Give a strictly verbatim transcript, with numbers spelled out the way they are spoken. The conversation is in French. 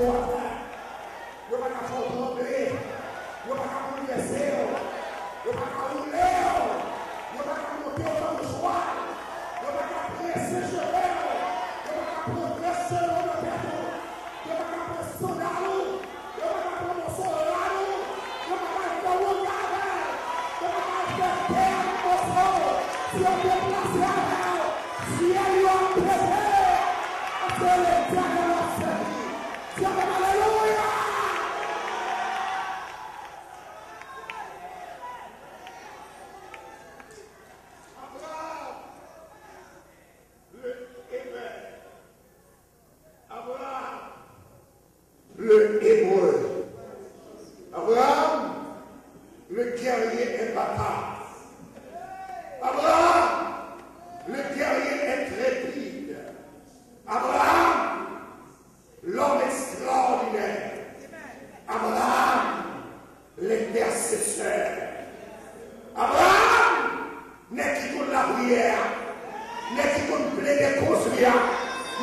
Le hébreu. Abraham, le guerrier imbattable. Abraham, le guerrier intrépide. Abraham, l'homme extraordinaire. Abraham, l'intercesseur. Abraham, n'est qui compte la prière, n'est qui compte plaider cause rien.